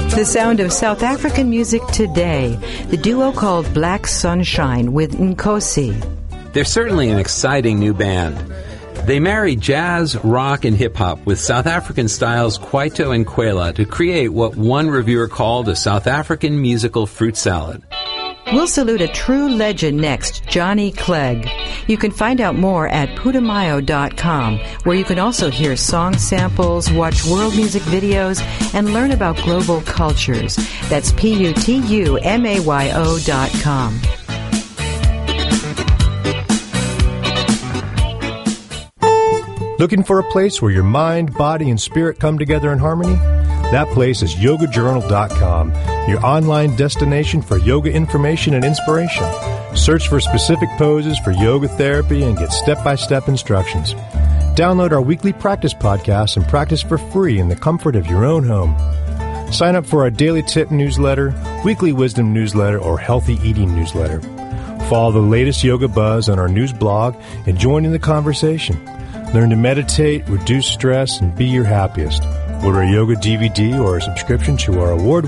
The sound of South African music today, the duo called Black Sunshine with Nkosi. They're certainly an exciting new band. They marry jazz, rock, and hip-hop with South African styles Kwaito and Kwela to create what one reviewer called a South African musical fruit salad. We'll salute a true legend next, Johnny Clegg. You can find out more at Putumayo.com, where you can also hear song samples, watch world music videos, and learn about global cultures. That's Putumayo.com. Looking for a place where your mind, body, and spirit come together in harmony? That place is YogaJournal.com, your online destination for yoga information and inspiration. Search for specific poses for yoga therapy and get step-by-step instructions. Download our weekly practice podcast and practice for free in the comfort of your own home. Sign up for our daily tip newsletter, weekly wisdom newsletter, or healthy eating newsletter. Follow the latest yoga buzz on our news blog and join in the conversation. Learn to meditate, reduce stress, and be your happiest. Order a yoga DVD or a subscription to our award